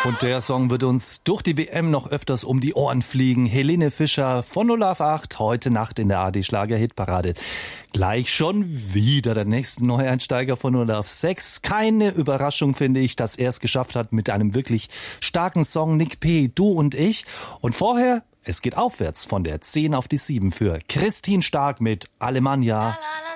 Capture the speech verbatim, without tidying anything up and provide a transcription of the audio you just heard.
Und der Song wird uns durch die W M noch öfters um die Ohren fliegen. Helene Fischer von null auf acht, heute Nacht in der A R D-Schlager-Hitparade. Gleich schon wieder der nächste Neueinsteiger von null auf sechs. Keine Überraschung, finde ich, dass er es geschafft hat mit einem wirklich starken Song. Nick P., Du und ich. Und vorher, es geht aufwärts von der zehn auf die sieben für Christine Stark mit Alemannia.